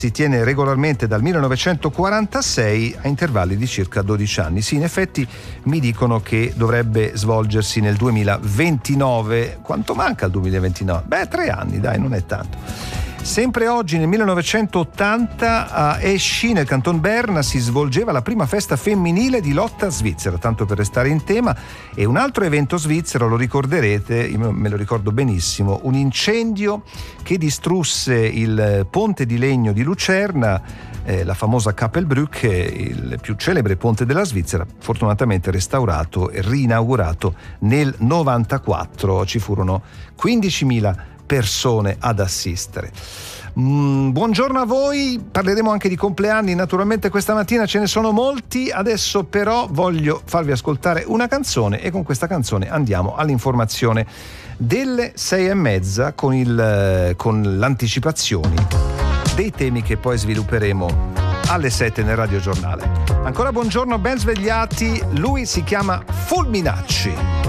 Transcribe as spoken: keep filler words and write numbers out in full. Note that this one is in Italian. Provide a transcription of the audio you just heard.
si tiene regolarmente dal millenovecentoquarantasei a intervalli di circa dodici anni. Sì, in effetti mi dicono che dovrebbe svolgersi nel duemilaventinove. Quanto manca al duemilaventinove? Beh, tre anni, dai, non è tanto. Sempre oggi, nel millenovecentottanta, a Eschì, nel canton Berna, si svolgeva la prima festa femminile di lotta svizzera, tanto per restare in tema. E un altro evento svizzero, lo ricorderete, io me lo ricordo benissimo, un incendio che distrusse il ponte di legno di Lucerna, eh, la famosa Kappelbrücke, il più celebre ponte della Svizzera, fortunatamente restaurato e rinaugurato nel novantaquattro. Ci furono quindicimila persone ad assistere. Mm, buongiorno a voi, parleremo anche di compleanni, naturalmente questa mattina ce ne sono molti. Adesso però voglio farvi ascoltare una canzone e con questa canzone andiamo all'informazione delle sei e mezza con, il, con l'anticipazione dei temi che poi svilupperemo alle sette nel radiogiornale. Ancora buongiorno, ben svegliati. Lui si chiama Fulminacci.